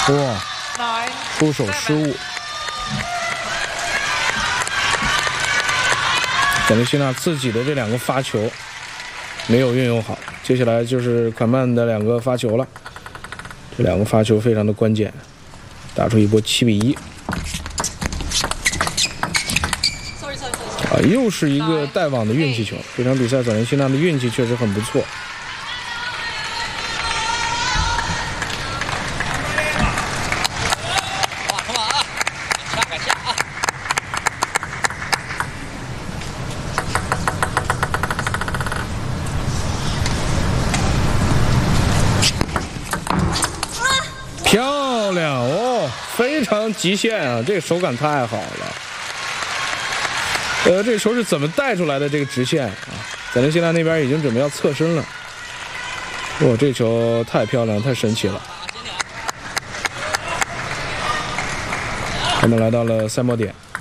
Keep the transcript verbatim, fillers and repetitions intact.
哇，出手失误。贾雷西纳自己的这两个发球没有运用好，接下来就是款曼的两个发球了。这两个发球非常的关键，打出一波七比一。啊，又是一个带网的运气球。这场比赛，贾雷西纳的运气确实很不错。漂亮哦，非常极限啊！这个手感太好了。呃，这个球是怎么带出来的？这个直线啊，贾雷西纳那边已经准备要侧身了。哇，这球太漂亮，太神奇了。他们来到了赛末点。